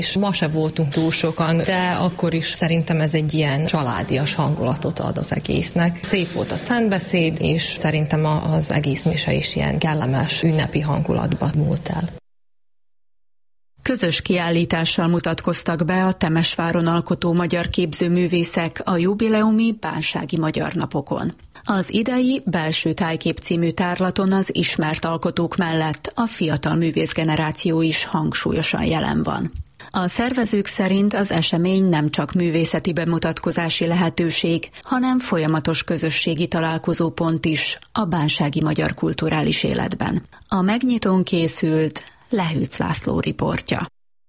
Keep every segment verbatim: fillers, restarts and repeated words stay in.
és ma se voltunk túl sokan, de akkor is szerintem ez egy ilyen családias hangulatot ad az egésznek. Szép volt a szentbeszéd, és szerintem az egész mise is ilyen kellemes ünnepi hangulatba múlt el. Közös kiállítással mutatkoztak be a Temesváron alkotó magyar képzőművészek a jubileumi Bánsági Magyar Napokon. Az idei Belső Tájkép című tárlaton az ismert alkotók mellett a fiatal művészgeneráció is hangsúlyosan jelen van. A szervezők szerint az esemény nem csak művészeti bemutatkozási lehetőség, hanem folyamatos közösségi találkozópont is a bánsági magyar kulturális életben. A megnyitón készült Lehűc László riportja.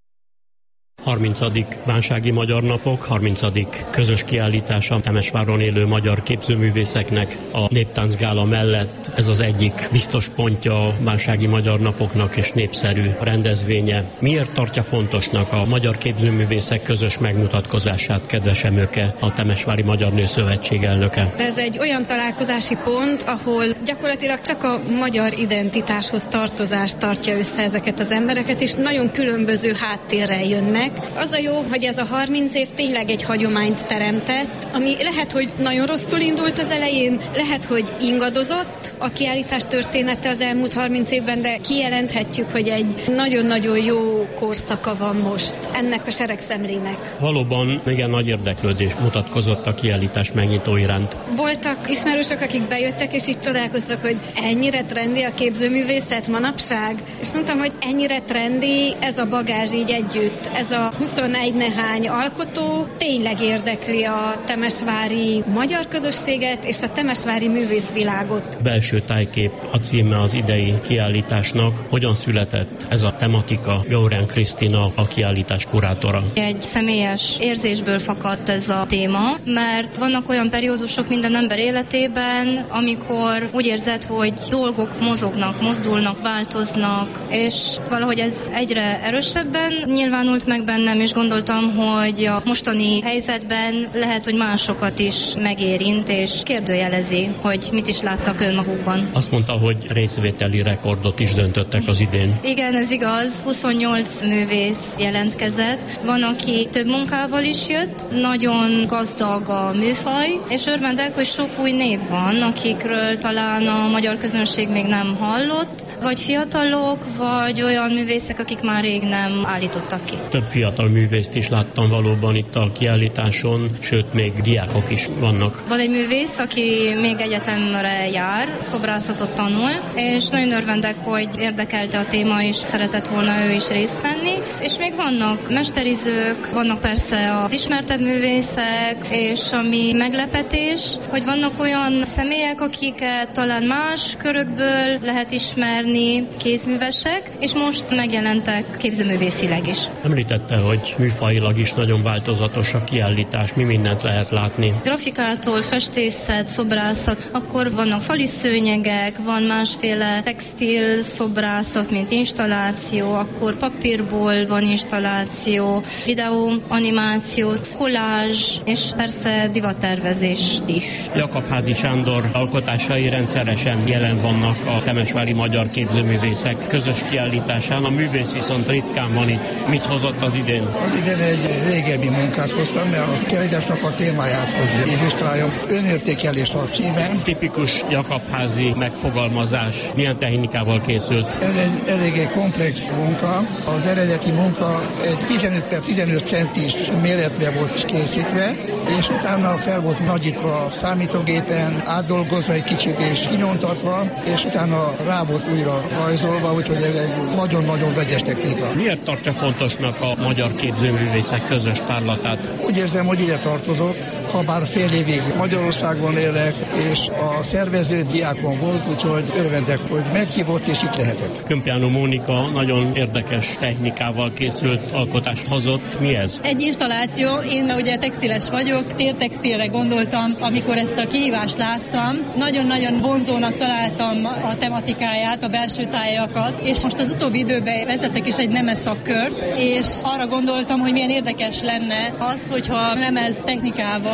harmincadik Bánsági Magyar Napok, harmincadik közös kiállítása Temesváron élő magyar képzőművészeknek a Néptáncgála mellett. Ez az egyik biztos pontja a Bánsági Magyar Napoknak és népszerű rendezvénye. Miért tartja fontosnak a magyar képzőművészek közös megmutatkozását, kedves Emőke, a Temesvári Magyar Nőszövetség elnöke? Ez egy olyan találkozási pont, ahol gyakorlatilag csak a magyar identitáshoz tartozást tartja össze ezeket az embereket, és nagyon különböző háttérrel jönnek. Az a jó, hogy ez a harminc év tényleg egy hagyományt teremtett, ami lehet, hogy nagyon rosszul indult az elején, lehet, hogy ingadozott a kiállítás története az elmúlt harminc évben, de kijelenthetjük, hogy egy nagyon-nagyon jó korszaka van most ennek a seregszemlének. Valóban igen nagy érdeklődés mutatkozott a kiállítás megnyitó iránt. Voltak ismerősök, akik bejöttek, és így csodálkoztak, hogy ennyire trendi a képzőművészet manapság, és mondtam, hogy ennyire trendi ez a bagázs így együtt, ez a huszonegy nehány alkotó tényleg érdekli a temesvári magyar közösséget és a temesvári művészvilágot. Belső tájkép a címe az idei kiállításnak. Hogyan született ez a tematika? Gaurán Krisztina, a kiállítás kurátora. Egy személyes érzésből fakadt ez a téma, mert vannak olyan periódusok minden ember életében, amikor úgy érzed, hogy dolgok mozognak, mozdulnak, változnak, és valahogy ez egyre erősebben nyilvánult meg bennem, és gondoltam, hogy a mostani helyzetben lehet, hogy másokat is megérint, és kérdőjelezi, hogy mit is látnak önmagukban. Azt mondta, hogy részvételi rekordot is döntöttek az idén. Igen, ez igaz. huszonnyolc művész jelentkezett. Van, aki több munkával is jött. Nagyon gazdag a műfaj, és örvendek, hogy sok új név van, akikről talán a magyar közönség még nem hallott, vagy fiatalok, vagy olyan művészek, akik már rég nem állítottak ki. Több fiatal művészt is láttam valóban itt a kiállításon, sőt még diákok is vannak. Van egy művész, aki még egyetemre jár, szobrászatot tanul, és nagyon örvendek, hogy érdekelte a téma, és szeretett volna ő is részt venni. És még vannak mesterizők, vannak persze az ismertebb művészek, és ami meglepetés, hogy vannak olyan személyek, akiket talán más körökből lehet ismerni, kézművesek, és most megjelentek képzőművészileg is. Említette, hogy műfajilag is nagyon változatos a kiállítás, mi mindent lehet látni. Grafikától, festészet, szobrászat, akkor vannak fali szőnyegek, van másféle textil szobrászat, mint installáció, akkor papírból van installáció, videó, animáció, kollázs, és persze divattervezés is. Jakabházi Sándor alkotásai rendszeresen jelen vannak a temesvári magyar képzőművészek közös kiállításán, a művész viszont ritkán van itt. Mit hozott az idén? Az idén egy régebbi munkát hoztam, mert a kiállításnak a témáját, hogy illusztráljam. Önértékelés a címen. Tipikus jakabházi megfogalmazás. Milyen technikával készült? Ez egy eléggé komplex munka. Az eredeti munka egy tizenöt per tizenöt centis méretre volt készítve, és utána fel volt nagyítva a számítógépen, átdolgozva egy kicsit és kinyomtatva, és utána rá volt újra rajzolva, úgyhogy ez egy nagyon-nagyon vegyes technika. Miért tartja fontosnak a magyar képzőművészek közös tárlatát? Úgy érzem, hogy ide tartozok, ha bár fél évig Magyarországon élek, és a szervező diákon volt, úgyhogy örvendek, hogy meghívott, és itt lehetek. Kömpjánó Mónika nagyon érdekes technikával készült alkotást hozott. Mi ez? Egy installáció. Én ugye textiles vagyok, tértextilre gondoltam, amikor ezt a kihívást láttam. Nagyon-nagyon vonzónak találtam a tematikáját, a belső tájakat, és most az utóbbi időben vezetek is egy nemes szakkört, és arra gondoltam, hogy milyen érdekes lenne az, hogyha lemez technikával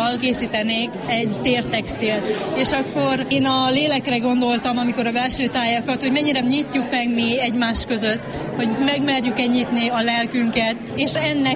tájékkal készítenék egy tértextilt. És akkor én a lélekre gondoltam, amikor a belső tájakat, hogy mennyire nyitjuk meg mi egymás között, hogy megmerjük-e nyitni a lelkünket, és ennek